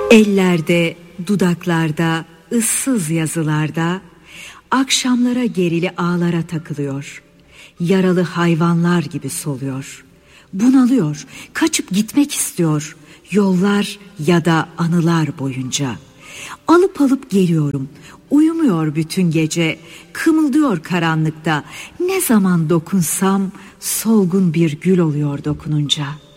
Ellerde, dudaklarda, ıssız yazılarda, akşamlara gerili ağlara takılıyor. Yaralı hayvanlar gibi soluyor. Bunalıyor, kaçıp gitmek istiyor. Yollar ya da anılar boyunca. Alıp alıp geliyorum. Uyumuyor bütün gece. Kımıldıyor karanlıkta. Ne zaman dokunsam solgun bir gül oluyor dokununca.